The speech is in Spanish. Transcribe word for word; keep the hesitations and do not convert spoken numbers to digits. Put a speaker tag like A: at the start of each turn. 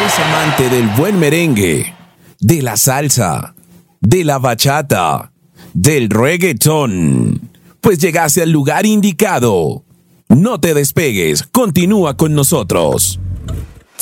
A: eres amante del buen merengue, de la salsa, de la bachata, del reggaetón, pues llegaste al lugar indicado. No te despegues, continúa con nosotros.